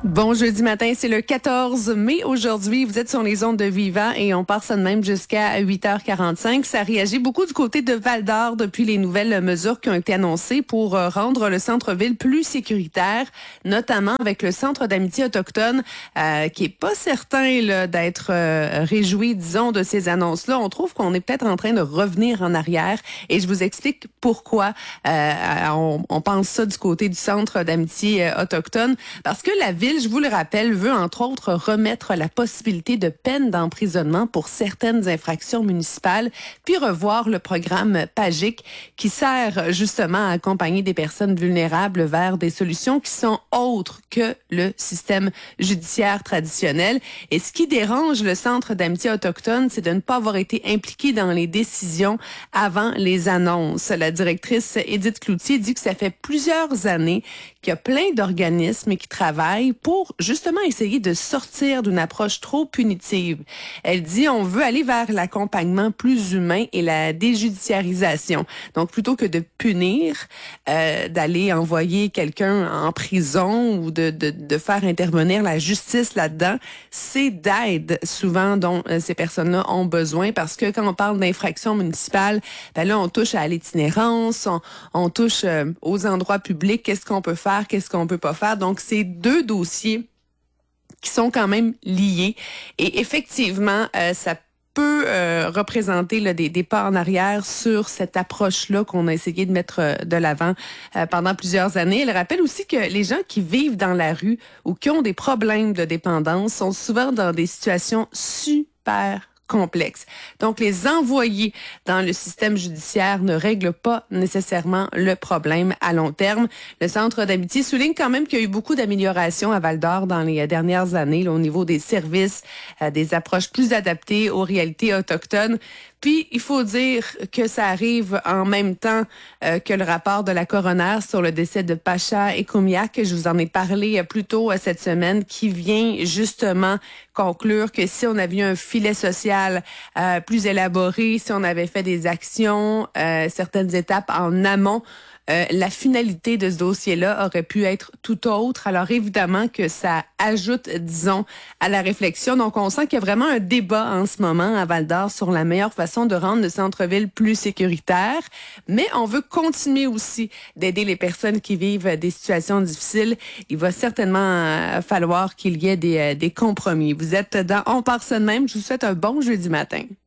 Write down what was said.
Bon jeudi matin, c'est le 14 mai aujourd'hui. Vous êtes sur les ondes de Viva et on part ça de même jusqu'à 8h45. Ça réagit beaucoup du côté de Val-d'Or depuis les nouvelles mesures qui ont été annoncées pour rendre le centre-ville plus sécuritaire, notamment avec le Centre d'amitié autochtone qui est pas certain là, d'être réjoui, disons, de ces annonces-là. On trouve qu'on est peut-être en train de revenir en arrière et je vous explique pourquoi on pense ça du côté du Centre d'amitié autochtone. Parce que la ville, je vous le rappelle, veut entre autres remettre la possibilité de peine d'emprisonnement pour certaines infractions municipales, puis revoir le programme PAGIC qui sert justement à accompagner des personnes vulnérables vers des solutions qui sont autres que le système judiciaire traditionnel. Et ce qui dérange le Centre d'amitié autochtone, c'est de ne pas avoir été impliqué dans les décisions avant les annonces. La directrice Édith Cloutier dit que ça fait plusieurs années qu'il y a plein d'organismes qui travaillent pour justement essayer de sortir d'une approche trop punitive. Elle dit on veut aller vers l'accompagnement plus humain et la déjudiciarisation. Donc plutôt que de punir, d'aller envoyer quelqu'un en prison ou de faire intervenir la justice là-dedans, c'est d'aide souvent dont ces personnes-là ont besoin parce que quand on parle d'infraction municipale, ben là on touche à l'itinérance, on touche aux endroits publics, qu'est-ce qu'on peut faire, qu'est-ce qu'on peut pas faire. Donc c'est deux dossiers qui sont quand même liés. Et effectivement, ça peut représenter là, des pas en arrière sur cette approche-là qu'on a essayé de mettre de l'avant pendant plusieurs années. Elle rappelle aussi que les gens qui vivent dans la rue ou qui ont des problèmes de dépendance sont souvent dans des situations super complexe. Donc, les envoyer dans le système judiciaire ne règle pas nécessairement le problème à long terme. Le Centre d'amitié souligne quand même qu'il y a eu beaucoup d'améliorations à Val-d'Or dans les dernières années là, au niveau des services, des approches plus adaptées aux réalités autochtones. Puis, il faut dire que ça arrive en même temps que le rapport de la coroner sur le décès de Pacha Ecomiac. Je vous en ai parlé plus tôt cette semaine, qui vient justement conclure que si on avait eu un filet social plus élaboré, si on avait fait des actions, certaines étapes en amont, la finalité de ce dossier-là aurait pu être tout autre. Alors évidemment que ça ajoute, disons, à la réflexion. Donc on sent qu'il y a vraiment un débat en ce moment à Val-d'Or sur la meilleure façon de rendre le centre-ville plus sécuritaire. Mais on veut continuer aussi d'aider les personnes qui vivent des situations difficiles. Il va certainement falloir qu'il y ait des compromis. Vous êtes dans On part ça de même. Je vous souhaite un bon jeudi matin.